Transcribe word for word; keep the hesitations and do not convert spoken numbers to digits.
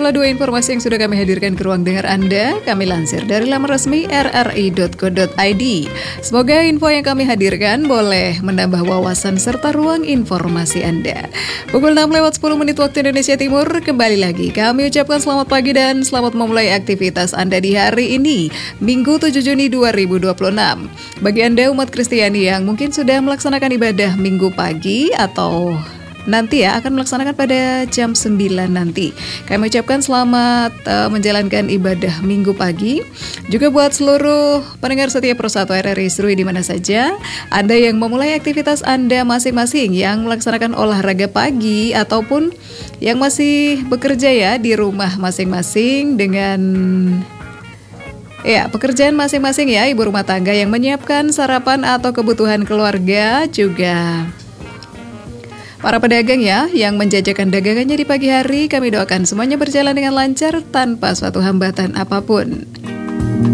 itulah dua informasi yang sudah kami hadirkan ke ruang dengar Anda. Kami lansir dari laman resmi r r i dot co dot i d. Semoga info yang kami hadirkan boleh menambah wawasan serta ruang informasi Anda. Pukul enam lewat sepuluh menit waktu Indonesia Timur, kembali lagi kami ucapkan selamat pagi dan selamat memulai aktivitas Anda di hari ini, Minggu tujuh Juni dua ribu dua puluh enam. Bagi Anda umat Kristiani yang mungkin sudah melaksanakan ibadah Minggu pagi atau nanti ya akan melaksanakan pada jam sembilan nanti, kami ucapkan selamat uh, menjalankan ibadah Minggu pagi. Juga buat seluruh pendengar setia Persatu R R I Serui di mana saja Anda yang memulai aktivitas Anda masing-masing, yang melaksanakan olahraga pagi ataupun yang masih bekerja ya di rumah masing-masing dengan ya, pekerjaan masing-masing ya, ibu rumah tangga yang menyiapkan sarapan atau kebutuhan keluarga, juga para pedagang ya yang menjajakan dagangannya di pagi hari. Kami doakan semuanya berjalan dengan lancar tanpa suatu hambatan apapun.